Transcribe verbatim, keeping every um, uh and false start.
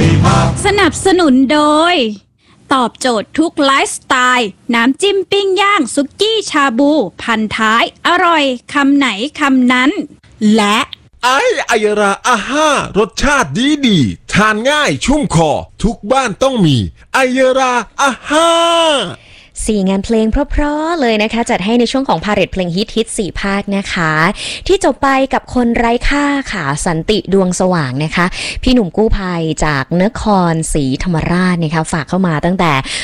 สนับสนุนโดยตอบโจทย์ทุกไลฟ์สไตล์น้ำจิ้มปิ้งย่างสุกี้ชาบูพันท้ายอร่อยคำไหนคำนั้นและไอไอยราอาห้ารสชาติดีดีทานง่ายชุ่มคอทุกบ้านต้องมีไอยราอาห้าสี่งานเพลงเพราะๆเลยนะคะจัดให้ในช่วงของพาเหรดเพลงฮิตฮิตสี่ภาคนะคะที่จบไปกับคนไร้ค่าค่ะสันติดวงสว่างนะคะพี่หนุ่มกู้ภัยจากนครศรีธรรมราชนะคะฝากเข้ามาตั้งแต่